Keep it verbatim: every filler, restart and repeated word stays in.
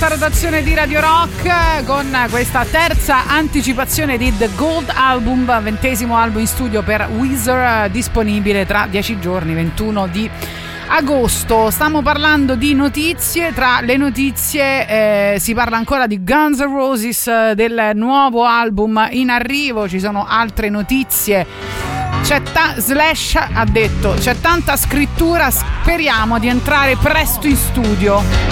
alta rotazione di Radio Rock con questa terza anticipazione di The Gold Album, ventesimo album in studio per Weezer, disponibile tra dieci giorni, ventuno di agosto. Stiamo parlando di notizie. Tra le notizie eh, si parla ancora di Guns N' Roses, del nuovo album in arrivo. Ci sono altre notizie. C'è ta- Slash ha detto c'è tanta scrittura, speriamo di entrare presto in studio.